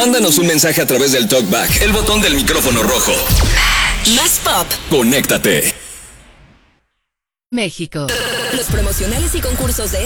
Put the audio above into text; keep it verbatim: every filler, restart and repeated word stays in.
Mándanos un mensaje a través del TalkBack, el botón del micrófono rojo. Más pop. Conéctate. México. Los promocionales y concursos de